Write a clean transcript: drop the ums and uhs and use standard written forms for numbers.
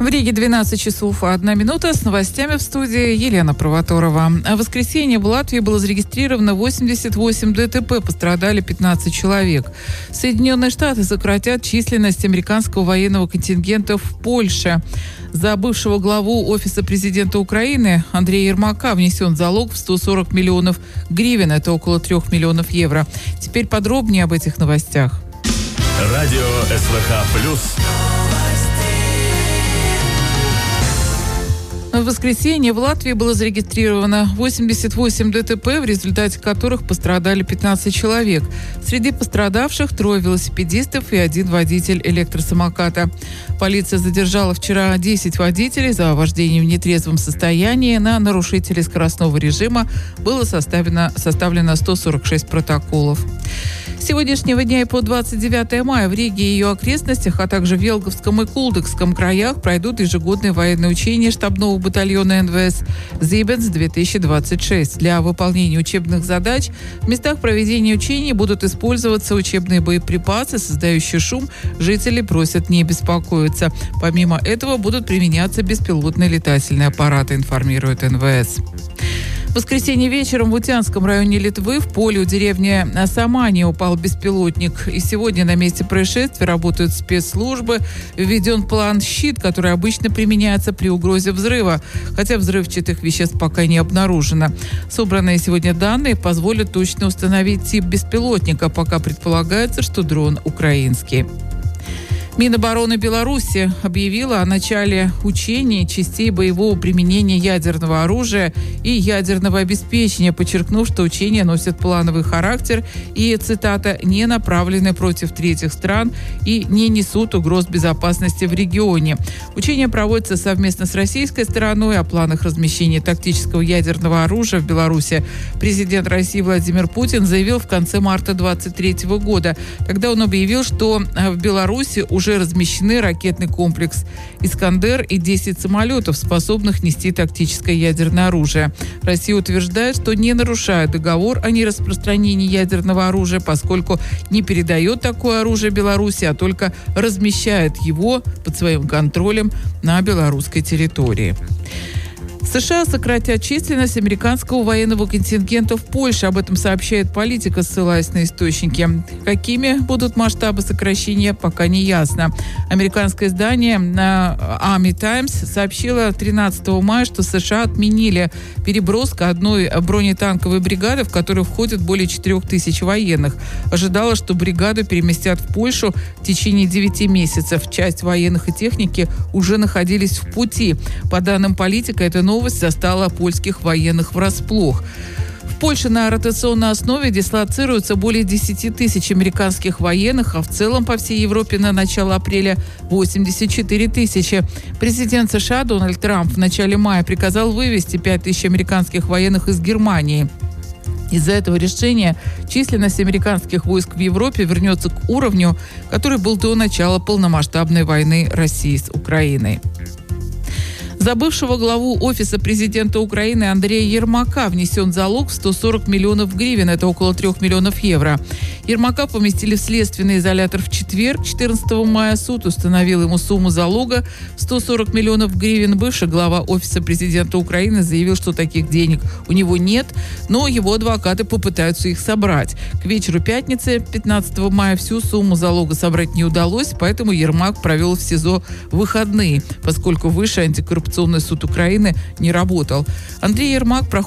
В Риге 12 часов 1 минута. С новостями в студии Елена Провоторова. В воскресенье в Латвии было зарегистрировано 88 ДТП. Пострадали 15 человек. Соединенные Штаты сократят численность американского военного контингента в Польше. За бывшего главу Офиса президента Украины Андрея Ермака внесен залог в 140 миллионов гривен. Это около 3 миллионов евро. Теперь подробнее об этих новостях. Радио СВХ+. В воскресенье в Латвии было зарегистрировано 88 ДТП, в результате которых пострадали 15 человек. Среди пострадавших 3 велосипедистов и 1 водитель электросамоката. Полиция задержала вчера 10 водителей за вождение в нетрезвом состоянии. На нарушителей скоростного режима было составлено 146 протоколов. С сегодняшнего дня и по 29 мая в Риге и ее окрестностях, а также в Елговском и Кулдыкском краях пройдут ежегодные военные учения штабного батальона НВС «Зибенс-2026». Для выполнения учебных задач в местах проведения учений будут использоваться учебные боеприпасы, создающие шум. Жители просят не беспокоиться. Помимо этого будут применяться беспилотные летательные аппараты, информирует НВС. В воскресенье вечером в Утянском районе Литвы в поле у деревни Самани упал беспилотник. И сегодня на месте происшествия работают спецслужбы. Введен план «Щит», который обычно применяется при угрозе взрыва, хотя взрывчатых веществ пока не обнаружено. Собранные сегодня данные позволят точно установить тип беспилотника, пока предполагается, что дрон украинский. Минобороны Беларуси объявила о начале учений частей боевого применения ядерного оружия и ядерного обеспечения, подчеркнув, что учения носят плановый характер и, цитата, «не направлены против третьих стран и не несут угроз безопасности в регионе». Учения проводятся совместно с российской стороной. О планах размещения тактического ядерного оружия в Беларуси президент России Владимир Путин заявил в конце марта 2023 года. Тогда он объявил, что в Беларуси уже размещены ракетный комплекс «Искандер» и 10 самолетов, способных нести тактическое ядерное оружие. Россия утверждает, что не нарушает договор о нераспространении ядерного оружия, поскольку не передает такое оружие Беларуси, а только размещает его под своим контролем на белорусской территории. США сократят численность американского военного контингента в Польше. Об этом сообщает Политика, ссылаясь на источники. Какими будут масштабы сокращения, пока не ясно. Американское издание Army Times сообщило 13 мая, что США отменили переброску одной бронетанковой бригады, в которую входит более 4000 военных. Ожидалось, что бригаду переместят в Польшу в течение 9 месяцев. Часть военных и техники уже находились в пути. По данным Политика, эта новость застала польских военных врасплох. В Польше на ротационной основе дислоцируется более 10 тысяч американских военных, а в целом по всей Европе на начало апреля 84 тысячи. Президент США Дональд Трамп в начале мая приказал вывести 5 тысяч американских военных из Германии. Из-за этого решения численность американских войск в Европе вернется к уровню, который был до начала полномасштабной войны России с Украиной. За бывшего главу Офиса президента Украины Андрея Ермака внесен залог в 140 миллионов гривен, это около 3 миллионов евро. Ермака поместили в следственный изолятор в четверг, 14 мая. Суд установил ему сумму залога в 140 миллионов гривен. Бывший глава Офиса президента Украины заявил, что таких денег у него нет, но его адвокаты попытаются их собрать. К вечеру пятницы, 15 мая, всю сумму залога собрать не удалось, поэтому Ермак провел в СИЗО выходные, поскольку Высший антикоррупционный суд Украины не работал. Андрей Ермак